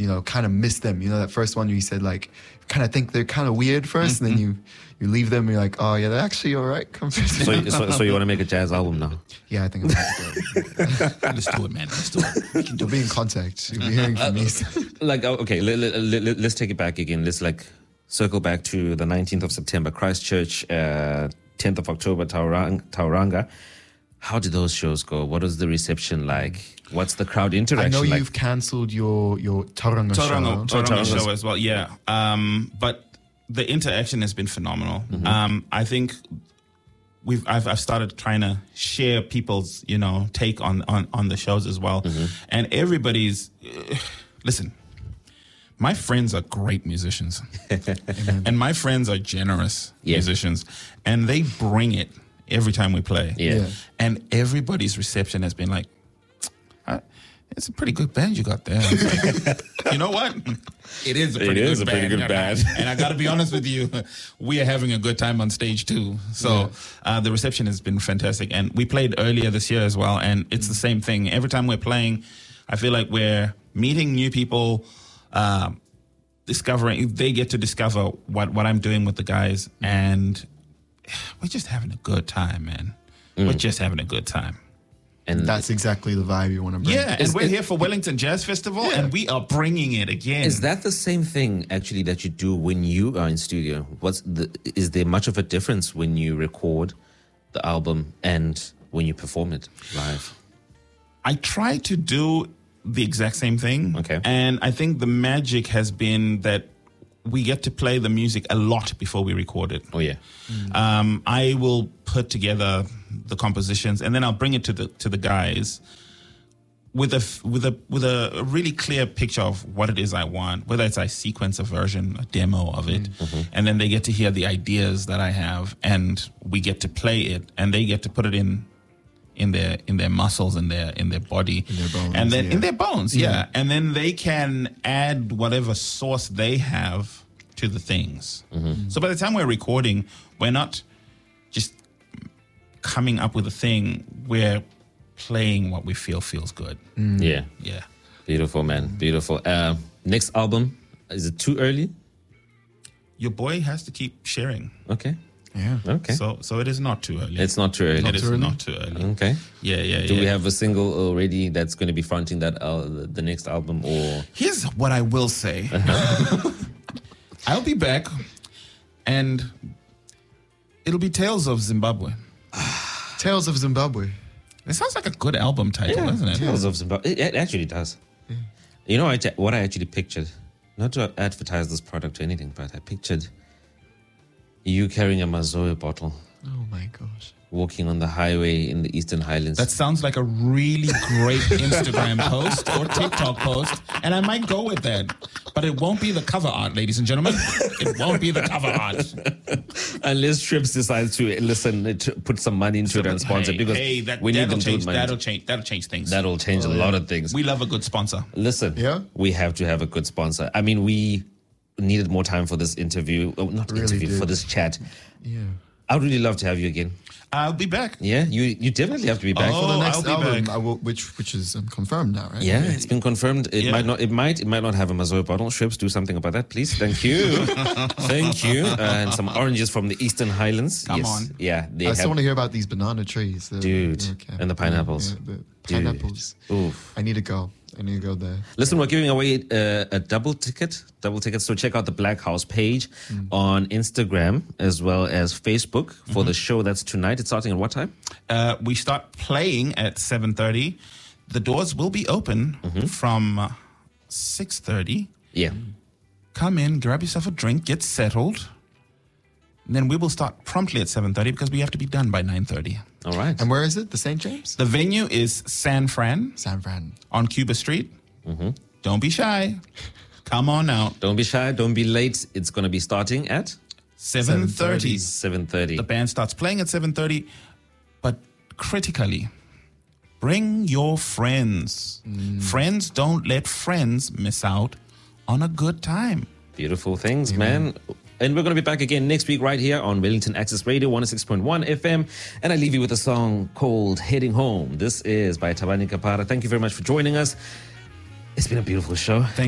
kind of miss them. That first one you said, like, kind of think they're kind of weird first, and then you leave them, and you're like, oh yeah, they're actually all right compared to So you want to make a jazz album now? Yeah, I think it's Let's do it, man. Let's do it. You'll be in contact. You'll be hearing from me. Like, okay, let's take it back again. Let's circle back to the 19th of September, Christchurch, 10th of October, Tauranga. How did those shows go? What was the reception like? What's the crowd interaction like? I know you've cancelled your Tauranga show as well, yeah. But the interaction has been phenomenal. I think I've started trying to share people's take on the shows as well, and everybody's listen. My friends are great musicians, and my friends are generous musicians, and they bring it every time we play. Yeah. And everybody's reception has been like, it's a pretty good band you got there. Like, you know what? It is a pretty good band. And I got to be honest with you, we are having a good time on stage too. So the reception has been fantastic. And we played earlier this year as well, and it's the same thing. Every time we're playing, I feel like we're meeting new people, they get to discover what I'm doing with the guys, and we're just having a good time, man. We're just having a good time. And that's exactly the vibe you want to bring. Yeah, and we're here for Wellington Jazz Festival, and we are bringing it again. Is that the same thing, actually, that you do when you are in studio? Is there much of a difference when you record the album and when you perform it live? I try to do the exact same thing. Okay. And I think the magic has been that we get to play the music a lot before we record it. Oh, yeah. I will put together the compositions, and then I'll bring it to the guys with a really clear picture of what it is I want, whether it's I sequence a version, a demo of it, and then they get to hear the ideas that I have, and we get to play it, and they get to put it in their muscles, in their body, in their bones, and then in their bones, and then they can add whatever source they have to the things. So by the time we're recording, we're not just coming up with a thing, we're playing what we feel feels good. Yeah. Beautiful, man. Beautiful. Next album, is it too early? Your boy has to keep sharing. Okay. Yeah. Okay. So it is not too early. It's not too early. It is not too early. Okay. Yeah. Do we have a single already that's going to be fronting that the next album, or? Here's what I will say. I'll be back, and it'll be Tales of Zimbabwe. Tales of Zimbabwe. It sounds like a good album title, doesn't it? Tales of Zimbabwe. It actually does. Yeah. You know what I actually pictured? Not to advertise this product or anything, but I pictured you carrying a Mazoe bottle. Oh my gosh. Walking on the highway in the Eastern Highlands. That sounds like a really great Instagram post or TikTok post, and I might go with that. But it won't be the cover art, ladies and gentlemen. It won't be the cover art. Unless Trips decides to put some money into it and sponsor it, because we need them to put money. That'll change things. That'll change a lot of things. We love a good sponsor. Listen, we have to have a good sponsor. I mean, we needed more time for this interview. For this chat. Yeah. I would really love to have you again. I'll be back. Yeah, you definitely have to be back for the next I'll be album, back. which is confirmed now, right? Yeah, it's been confirmed. It might not have a Mazoe bottle. Shrips, do something about that, please. Thank you, thank you. And some oranges from the Eastern Highlands. Come on. Yeah, I still want to hear about these banana trees, dude, and the pineapples. Yeah, the pineapples. Oof. I need to go there. Listen, we're giving away a double ticket. So check out the Black House page on Instagram as well as Facebook for the show that's tonight. It's starting at what time? We start playing at 7:30. The doors will be open from 6:30. Yeah. Come in, grab yourself a drink, get settled. And then we will start promptly at 7:30 because we have to be done by 9:30. All right. And where is it? The St. James? The venue is San Fran. San Fran. On Cuba Street. Don't be shy. Come on out. Don't be shy. Don't be late. It's going to be starting at 7:30. 7:30. The band starts playing at 7:30. But critically, bring your friends. Friends don't let friends miss out on a good time. Beautiful things, man. And we're going to be back again next week right here on Wellington Access Radio 106.1 FM. And I leave you with a song called Heading Home. This is by Thabani Kapara. Thank you very much for joining us. It's been a beautiful show.